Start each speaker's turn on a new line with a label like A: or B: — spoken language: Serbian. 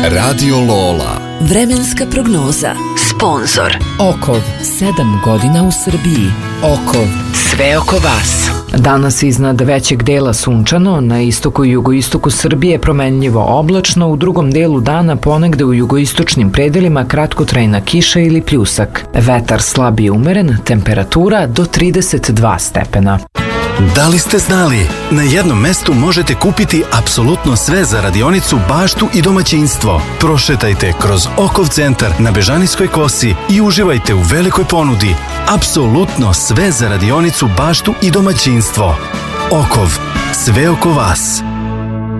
A: Radio Lola.
B: Vremenska prognoza. Sponzor
C: Okov, 7 godina u Srbiji. Okov, sve oko vas. Danas iznad većeg dela sunčano, na istoku i jugoistoku Srbije promenljivo oblačno, u drugom delu dana ponegde u jugoistočnim predelima kratkotrajna kiša ili pljusak. Vetar slab i umeren, temperatura do 32 stepena.
D: Da li ste znali? Na jednom mestu možete kupiti apsolutno sve za radionicu, baštu i domaćinstvo. Prošetajte kroz Okov centar na Bežanijskoj kosi i uživajte u velikoj ponudi. Apsolutno sve za radionicu, baštu i domaćinstvo. Okov, sve oko vas.